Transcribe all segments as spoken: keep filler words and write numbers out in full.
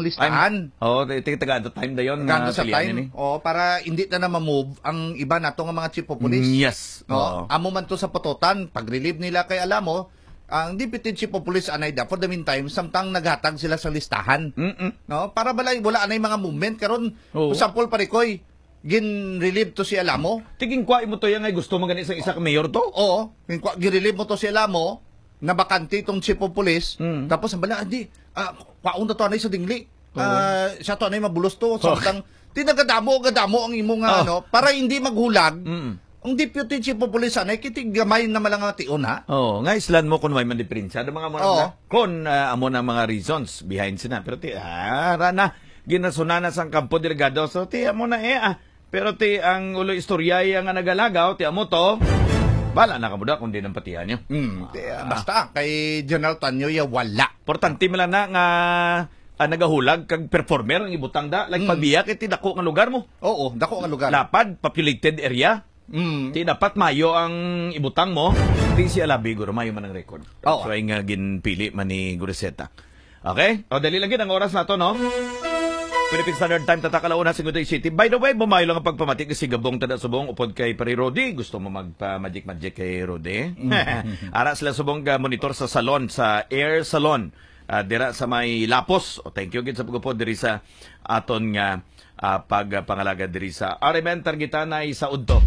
listahan. Oo, oh, taga the time na yun. Ganda sa time. Oh, para hindi na na ma-move ang iba nato nga mga chief of police. Mm, yes. No? Amo man to sa pototan, pag-relieve nila kay Alamo, ang Deputy Chief of Police Anayda, for the meantime, samtang naghatag sila sa listahan. Mm-mm. No? Para balay, wala na yung mga movement. Karon, for example, parikoy, gin-relieve to si Alamo. Tiging kwa mo to yan ay gusto mo ganit sa isa ka mayor to? Oo. Gin-relieve mo to si Alamo, na bakante itong Chief of Police. Mm. Tapos, ang bala, hindi, ah, kwaon na to anay sa dingli. Uh, siya to anay mabulos to. Samtang, oh. tinagadamo, gadamo ang imong, oh. ano, para hindi maghulag. Mm. Ang Deputy Chief of Police anay kitig gamay na malang tion ha. Oh, nga islan mo kun may man diferensya mga mga oh. kon uh, amo na mga reasons behind sina pero ti ah, rana ginasunana sang kampo delegado so ti amo na eh ah. Pero ti ang ulo istoryaya nga nagalagaw ti amo to bala na kamuda kundi nang patihan niyo. Mm, ti, ah. Basta kay General Tanyo ya wala. Importante man na nga ah, nagahulag kag performer ang ibutang da like mm. pabiyak iti dako nga lugar mo. Oo, dako nga lugar. Lapad populated area. Mm. Di dapat mayo ang ibutang mo. Di si Alabi, guro, mayo man ang record. Oh. So, ay nga ginpili man ni Guriseta. Okay? O, dali lang ang oras na to, no? Philippine Standard Time, tatakalaw na sa Guday City. By the way, bumayo lang ang pagpamatik si Gabong Tada Subong upod kay Pari Rodi. Gusto mo magpa-magic-magic kay Rodi? Mm-hmm. Ara sila Subong monitor sa salon, sa Air Salon. Uh, dira sa may Lapos. O, thank you again sa pagupod diri sa aton nga Uh, pagpangalaga diri sa R M N Targitanay sa Udto.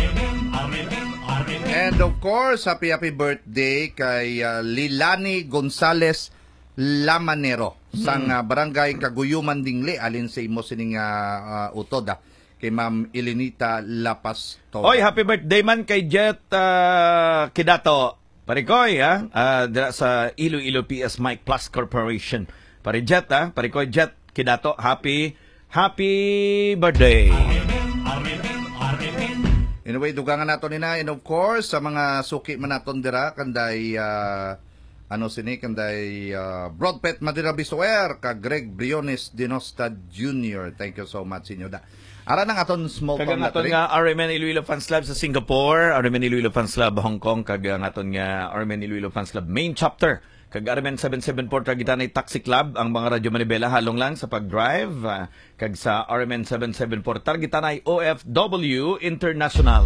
And of course, happy happy birthday kay uh, Lilani Gonzales Lamanero hmm. sang uh, barangay Kaguyuman Dingli alin sa imo sining uh, uh, utoda kay Ma'am Elenita Lapasto. Oy, happy birthday man kay Jet uh, Kidato. Parikoy ha, uh, dira sa Iloilo P S Mike Plus Corporation. Pare Jet ha, Parikoy Jet Kidato, happy Happy birthday! Anyway, dugangan nato nina and of course sa mga suki man naton dira kanday uh, ano sini kanday uh, Broadpet Madera Bisuer ka Greg Briones Dinosta Junior Thank you so much inyo da. Ara nang aton smoke kag aton nga R M N Iloilo Fans Club sa Singapore, R M N Iloilo Fans Club Hong Kong kag aton nga R M N Iloilo Fans Club main chapter. Kag R M N seven seven four Targitanay Taxi Club ang mga radyo Manibela halong lang sa pag-drive uh, kag sa R M N seven seven four Targitanay O F W International.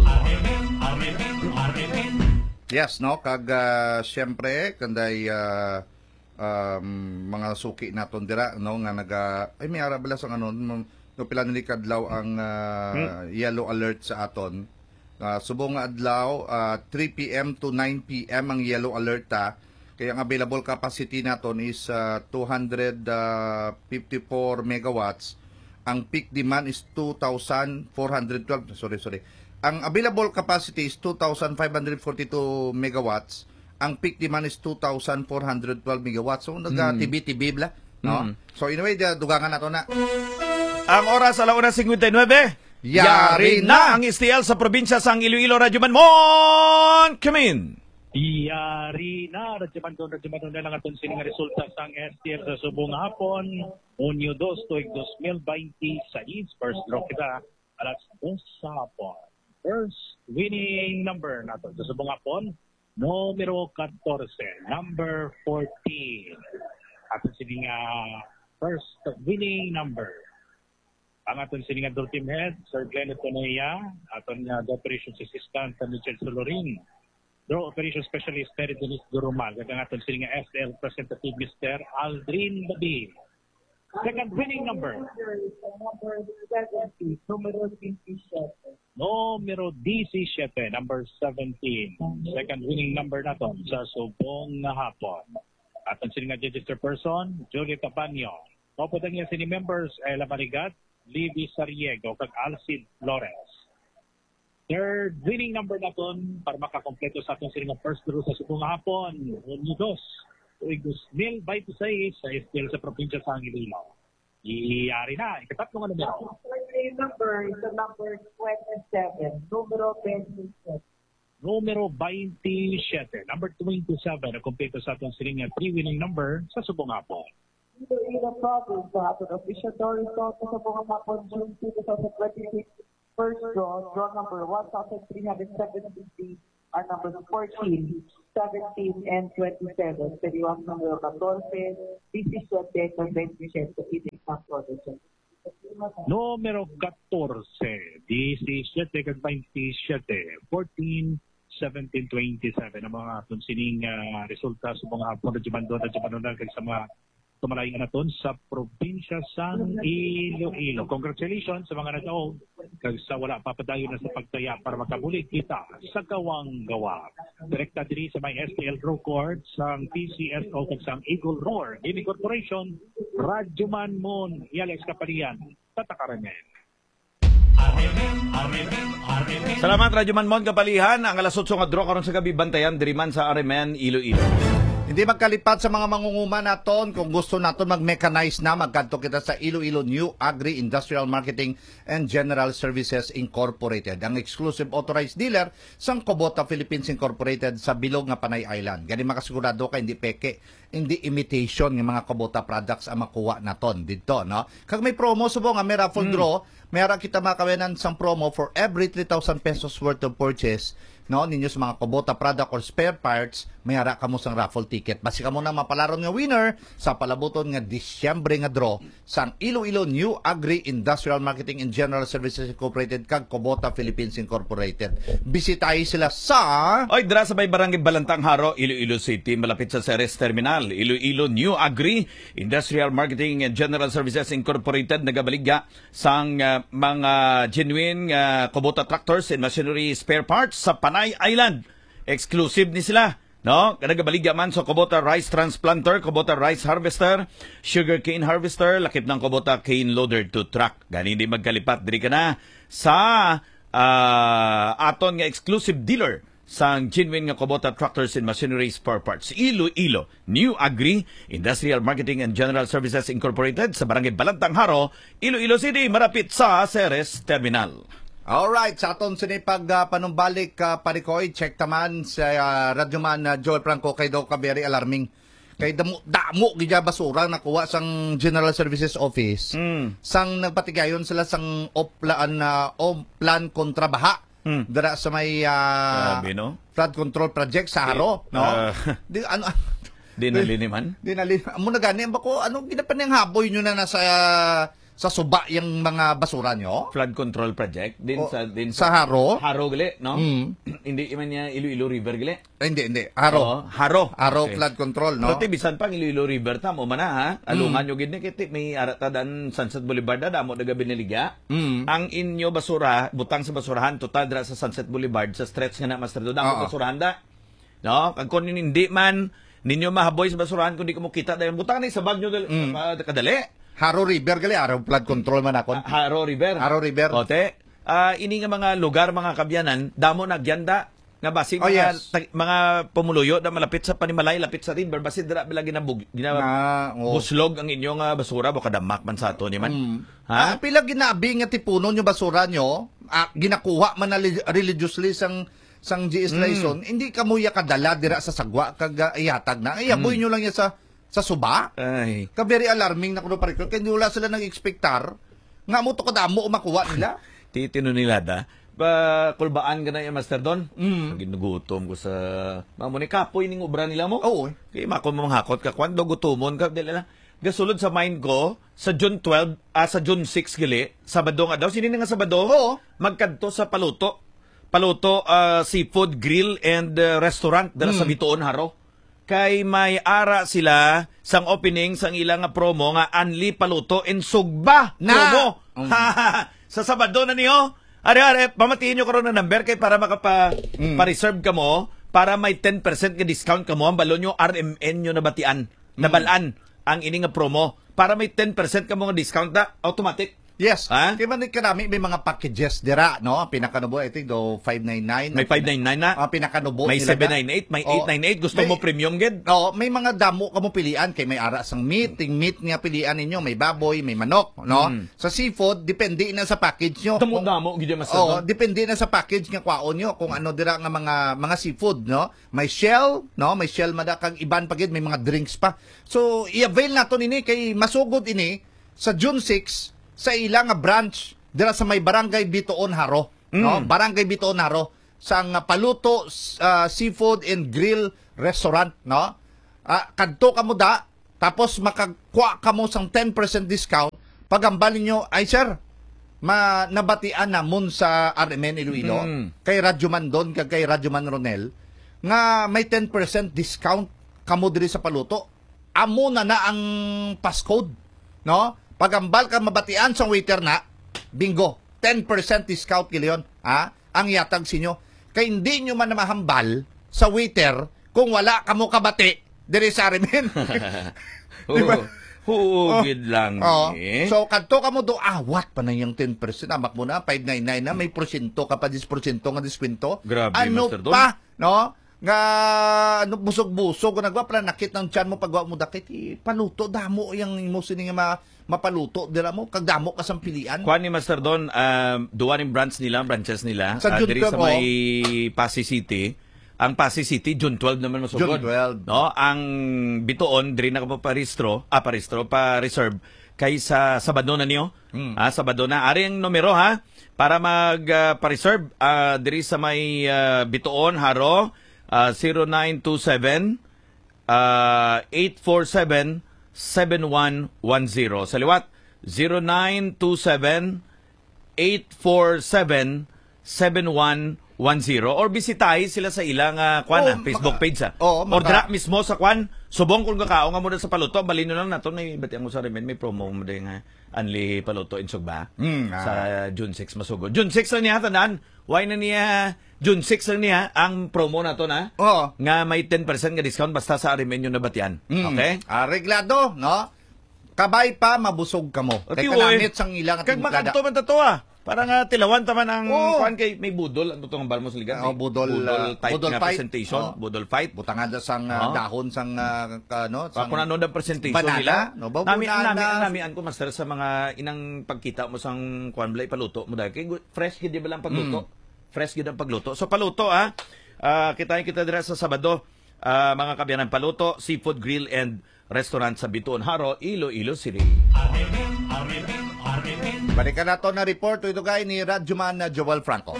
Yes no kag uh, syempre kanday uh, um, mga suki naton dira no nga naga ay may arabala sa ano no pila ni kadlaw ang uh, hmm? yellow alert sa aton. Uh, subong nga adlaw uh, three P M to nine P M ang yellow alert ta. Kaya ang available capacity naton is uh, two hundred fifty-four megawatts. Ang peak demand is two thousand four hundred twelve. Sorry, sorry. Ang available capacity is two thousand five hundred forty-two megawatts. Ang peak demand is two thousand four hundred twelve megawatts. So, nag-tibib-tibib la. No? Mm. So, anyway, dugangan nato na. Ang oras, alauna fifty-nine. Yari na ang S T L sa probinsya sang Iloilo. Radyo Manmon, come in. Iyari na, radyaman doon, radyaman doon na lang aton sining resulta sang S T L sa subong hapon. Unyo dos, tuig dos mil twenty-six, first draw kita, alas dos sa hapon. First winning number natin sa subong hapon, numero fourteen, number fourteen. Aton sining uh, first winning number. Ang aton sining adult team head, Sir Glenn Toneya, aton uh, the operations assistant, Michelle Solorin. Draw Operation Specialist, Terry Denise Durumal. Gagang aton sining S L Representative Mister Aldrin Babi. Second winning number. Number seventy, numero twenty-seven. Numero seventeen, number seventeen. Second winning number naton sa subong nga hapon. Aton sining registered person, Julie Cabanyo. Mapudang niya sini members, Ella Marigat, Libby Sariego, kag Alcid Flores. Third winning number naton para makakompleto sa ating siring first draw sa subong hapon. Unidos. Tuig dos mil twenty-six sa still sa probinsya sa Iloilo. Iyari na. Ikatatlo nga numero. Third number is the number twenty-seven. Numero twenty-seven. Numero twenty-seven. Number twenty-seven. Kompleto sa ating siring three winning number sa subong hapon. Iloilo Province sa ating official result sa subong hapon June two, twenty twenty-six. First draw, draw number one thousand three hundred seventy-three, are number fourteen, seventeen, and twenty-seven. Pediwang numero fourteen, diecisiete, con veintisiete, itikang production. Numero fourteen, diecisiete, con veintisiete, fourteen, seventeen, twenty-seven. Ang mga tunsining uh, resulta sa mga hapon na jumando na jumando na kag sa mga tumalayan naton sa probinsya sang Iloilo. Congratulations sa mga nagtaog kag sa wala papadayon na sa pagtaya para makabulig kita sa Kawang Gawa. Direkta diri sa may S T L record sang P C S O kag sang Eagle Roar Gaming Corporation, Radyoman Mon, Alex Kapalian, Tatakarangen. Salamat Radyo Manmon Kapalihan. Ang alas otso nga draw karon sa gabi bantayan diri man sa R M N Iloilo. Hindi magkalipat sa mga mangunguma naton kung gusto naton mag-mechanize na magkanto kita sa Iloilo New Agri Industrial Marketing and General Services Incorporated, ang exclusive authorized dealer sang Kubota Philippines Incorporated sa bilog nga Panay Island. Gani makasigurado ka hindi peke, hindi imitation ng mga Kubota products ang makuha naton dito, no? Kag may promo subo nga may raffle mm. draw, mayara kita makawenan sang promo for every three thousand pesos worth of purchase, no, ninyo sa mga Kubota product or spare parts, mayara kamo sang raffle ticket. Basi kamo na mapalaron nga winner sa palabuton nga Disyembre nga draw sang Iloilo New Agri Industrial Marketing and General Services Incorporated kag Kubota Philippines Incorporated. Bisitahin sila sa Oy, dira sa may barangay Balantang Haro, Iloilo City, malapit sa Ceres Terminal. Iloilo New Agri Industrial Marketing and General Services Incorporated nagabaligya sang uh, mga genuine uh, Kubota tractors and machinery spare parts sa Panay Island. Exclusive ni sila, no? Nagabaligya man sa Kubota Rice Transplanter, Kubota Rice Harvester, Sugar Cane Harvester, lakip ng Kubota Cane Loader to Truck. Gani di magkalipat diri ka na sa uh, aton nga exclusive dealer sang genuine nga Kubota Tractors and Machinery Spare Parts. Iloilo New Agri Industrial Marketing and General Services Incorporated sa barangay Balantang Haro, Iloilo City, marapit sa Ceres Terminal. Alright, sa aton sinipag uh, panumbalik uh, parikoy, check taman sa uh, Radyoman uh, Joel Franco kay daw ka very alarming. Kay damo, damo gidya basura nakuha sang General Services Office. Mm. Sang nagpatigayon sila sang oplan na uh, oplan kontra baha. Mm. Dara sa may uh, Grabe, no? flood control project sa Haro, no? Uh, di ano di naliniman? Di naliniman. Amo na gani ba ko ano ginapan yang haboy nyo na nasa uh, sa suba yung mga basura nyo? Flood control project din o, sa din sa, sa Haro. Haro gali, no? Mm. Hindi man niya Iloilo River gali. Eh, hindi, hindi. Haro. Oo, Haro. Haro Okay. flood control, no? Pero bisan pang Iloilo River ta mo man ha. Alungan mm. nyo gid ni kiti may aratadan Sunset Boulevard da damo daga biniligya. Mm. Ang inyo basura butang sa basurahan total dira sa Sunset Boulevard sa stretch nga na Master do damo basurahan da. No? Kag kun hindi man ninyo mahaboy sa basurahan kun di ko mo kita dahil butang ni sa bag nyo mm. uh, kadali. Haro River gali, Haro flood control man ako. Uh, Haro River. Haro River. Ote. Uh, ini nga mga lugar, mga kabyanan, damo nagyanda nga basig oh, mga, yes. ta- mga pumuluyo na malapit sa Panimalay, lapit sa river, basid dira bila ginabug, ginabug na, oh. buslog ang inyong uh, basura, baka damak man sa ato ni man. Mm. Ah, Ha? pila ginabi nga tipunon yung basura nyo, ah, ginakuha man na religiously sang sang G S mm. Layson, hindi kamuya kadala dira sa sagwa kag uh, ihatag na. Ay, aboy mm. nyo lang yan sa sa suba. Ay. Ka very alarming na kuno pa rin. Kaya hindi wala sila nag-expectar nga mo to kadamo makuha nila. Titino nila da. Ba, kulbaan ka na yung Master Don? Mm. Ginugutom ko sa... Mamo ni kapoy ning ubra nila mo? Oo. Kaya mako mong hakot ka. Kwando gutumon ka. Dili na. Gasulod sa mind ko, sa June twelve, ah, sa June six gali, Sabado nga daw. Sinin nga Sabado? Oo. Magkadto sa Paluto. Paluto uh, Seafood Grill and uh, Restaurant dala mm. sa Bituon, Haro. Kay may ara sila sang opening sang ilang nga promo nga Anli Paluto and Sugba na. promo. Um. Sa Sabado na niyo. Are are pamatiin niyo karon na number kay para makapa mm. pa-reserve ka mo para may ten percent nga discount ka mo ang balon nyo R M N nyo nabatian. Mm. Nabalaan ang ini nga promo para may ten percent ka mo nga discount na automatic. Yes. Ha? Kaya man karami may mga packages dira, no? Pinakanubo I think do five ninety-nine. May five ninety-nine na. Ah, pinakanubo may nila. seven ninety-eight, may oh, eight ninety-eight. Gusto may, mo premium gid? Oo, oh, may mga damo ka mo pilian kay may ara sang meat, ting meat nga pilian ninyo, may baboy, may manok, no? Mm. Sa seafood depende na sa package nyo. Damo-damo gid mas. Oo, depende na sa package nga kwaon nyo kung ano dira nga mga mga seafood, no? May shell, no? May shell mada kag iban pa gid, may mga drinks pa. So, i-avail nato nini kay masugod ini sa June six sa ilang nga branch dira sa may Barangay Bituon Haro, mm. no? Barangay Bituon Haro. sang uh, Paluto uh, Seafood and Grill Restaurant, no? Uh, kadto ka mo da, tapos makakwa ka mo sang ten percent discount pag ambalin nyo, ay sir, ma nabatian namon sa R M N Iloilo, mm. kay Radyo Man doon, kay Radyo Man Ronel, nga may ten percent discount kamo diri sa Paluto. Amo na na ang passcode, no? Pag ambal ka mabatian sa waiter na, bingo, ten percent discount kiliyon, ha? Ang yatag sinyo. Kay hindi nyo man na mahambal sa waiter kung wala kamo kabati diri sa R M N. Diba? Hugid oh, lang oh. eh. So, kadto ka mo do, ah, what pa na yung ten percent? Amak mo na, five ninety-nine na, may porsyento ka pa, ten percent nga diskwento. Grabe, ano Master Don. pa, no? Nga, ano, busog-busog, kung nagwa pala, nakit ng tiyan mo, pagwa mo dakit, eh, paluto, damo, yung mo sini nga ma, mapaluto, dira mo, kag damo ka sang pilian. Kuan ni Master Don, um, duwa ng branch nila, branches nila, sa uh, diri sa mo, may Pasig City. Ang Pasig City, June twelve naman masugod. June twelve. No? Ang Bitoon, diri na ka pa paristro, ah, paristro, pa-reserve, kay sa Sabado na niyo. Hmm. Ah, Sabado na. Ari ang numero, ha? Para mag-pa-reserve, uh, uh, diri sa may uh, Bitoon, Haro, uh, zero nine two seven, eight four seven, seven one one zero. Sa liwat, zero nine two seven, eight four seven, seven one one zero or bisitahin sila sa ilang uh, kwan, oh, Facebook maka, page ha. Oh, or dra mismo sa kwan. Subong kung kakao nga mo sa Paluto, balino lang nato na ibati ang sa remen may promo mo din nga Anli Paluto in Sugba mm, ah. sa June six masugod. June six lang niya tanan. Why na niya June six lang niya ang promo nato na. Oh. Nga may ten percent nga discount basta sa remen yung nabatian. Mm. Okay? Areglado, no? Kabay pa mabusog ka mo. Okay, kay kanamit sang ilang kag makanto man tato ah. Para nga tilawan taman ang oh. kwan kay may budol ano tong balmo sa liga. Oh, budol, budol type budol nga fight. presentation, Oh. budol fight. Butangan da sang uh, oh. dahon sang uh, ano, sang kuno ano presentation banana, nila. No, nami nami nami an ko master sa mga inang pagkita mo sang kwan blay paluto mo dai kay fresh gid ba lang pagluto. Mm. Fresh gid ang pagluto. So paluto ah, uh, kita kita dira sa Sabado, uh, mga kabyanan Paluto, Seafood Grill and Restaurant sa Bitoon, Haro, Iloilo City. Balikan nato na report ito kay ni Radyoman na Joel Franco.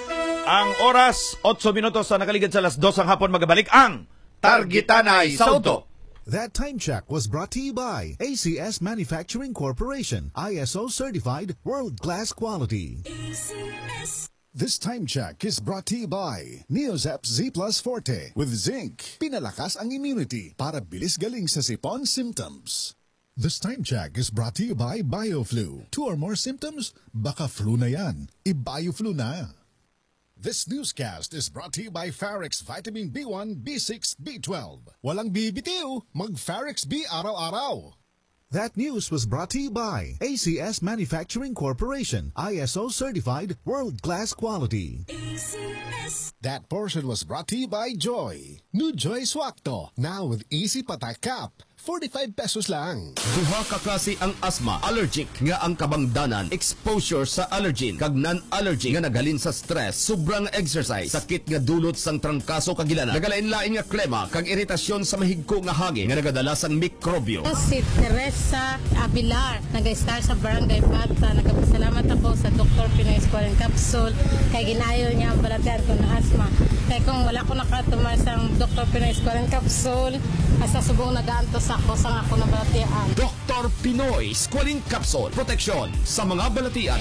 Ang oras, eight minutos na nakaligid sa alas dos ang hapon magabalik ang Targitanay Sauto. That time check was brought to you by A C S Manufacturing Corporation, I S O certified, world-class quality. A C S. This time check is brought to you by Neozep Z Plus Forte with zinc. Pinalakas ang immunity para bilis galing sa sipon symptoms. This time check is brought to you by BioFlu. Two or more symptoms? Baka flu na yan. I-BioFlu na. This newscast is brought to you by Farex Vitamin B one, B six, B twelve. Walang bibitiw, mag-Farex B araw-araw. That news was brought to you by A C S Manufacturing Corporation, I S O certified, world-class quality. A C S. That portion was brought to you by Joy. New Joy Swakto, now with easy patak cap. forty-five pesos lang. Duha ka klase ang asthma, allergic nga ang kabangdanan, exposure sa allergen, kag non-allergic nga naghalin sa stress, sobrang exercise, sakit nga dulot sang trangkaso kagilana, nagalain-lain nga klema, kag iritasyon sa mahigko nga hangin nga nagadala sang mikrobyo. Si Teresa Abilar, nag-star sa Barangay Bata. Nagpasalamat ako sa Doctor Pinoy Squalene Capsule kay ginayo niya ang balatian ko na asthma. Kaya kung wala ko nakatumar sa Doctor Pinoy Squalene Capsule, asa subong nagaanto sa ako sa ako na balatian. Doctor Pinoy Squalene Capsule, proteksyon sa mga balatian.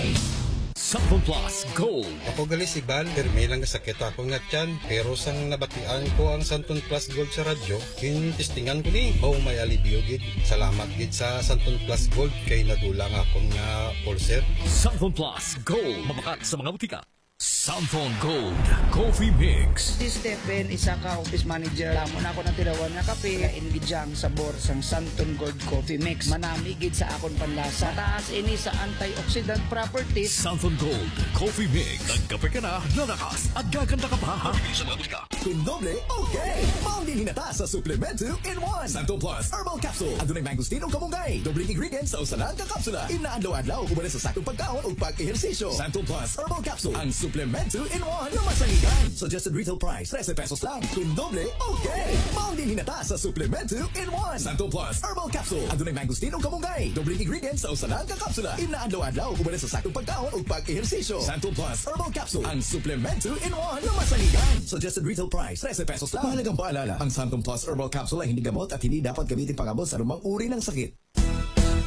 Sampo Plus Gold. Ako gali si Ban, permi lang sakit ako nga tiyan. Pero sang nabatian ko ang Santon Plus Gold sa radyo, kinistingan ko ni, oh may alibyo gid. Salamat gid sa Santon Plus Gold kay nadulang akong nga ulcer. Santon Plus Gold, mabakat sa mga butika. Santon Gold Coffee Mix. Si Stephen, isa ka office manager. Lamon ako na tirawan nga kape. Kainbidyang sabor sang Santon Gold Coffee Mix. Manamigid sa akon panlasa. Taas ini sa antioxidant properties. Santon Gold Coffee Mix. Nagkape ka na, lalakas at gaganda ka pa. Sa mga butika. Pindoble, okay! Maundin hinata sa Supplement two in one. Santon Plus Herbal Capsule. Adunay mangosteen o kamunggay. Dobling ingredients sa usanan ka kapsula. Inaadlaw-adlaw ubara sa saktong pagkaon o pag-ehersisyo. Santon Plus Herbal Capsule. Ang supplement Supplement two in one na masahigan. Suggested retail price, thirty pesos lang. Kung doble, okay. Maunding hinata sa Supplement two in one. Santo Plus Herbal Capsule. Adunay mangosteen o kamunggay. Dobling ingredients sa usanan ka kapsula. Inaadlaw-adlaw uban sa sakong pagkaon o pag-ehersisyo. Santo Plus Herbal Capsule. Ang Supplement two in one na masahigan. Suggested retail price, thirty pesos lang. Mahalagang paalala, ang Santo Plus Herbal Capsule ay hindi gamot at hindi dapat gamitin pangabot sa anumang uri ng sakit.